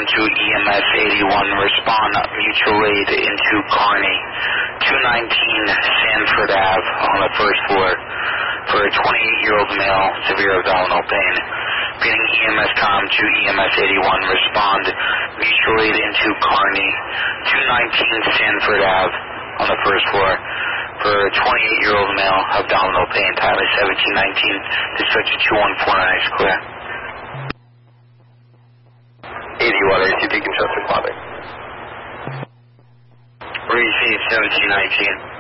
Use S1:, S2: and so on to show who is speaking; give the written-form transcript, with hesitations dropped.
S1: com to EMS 81. Respond mutual aid into Kearney. 219 Sanford Ave on the first floor for a 28-year-old male, severe abdominal pain. Beginning EMS com to EMS 81. Respond mutual aid into Kearney. 219 Sanford Ave on the first floor for a 28-year-old male, abdominal pain. Tyler 1719. Dispatch 2149 is clear.
S2: 81, RCP, can trust responding.
S1: Receive 1719.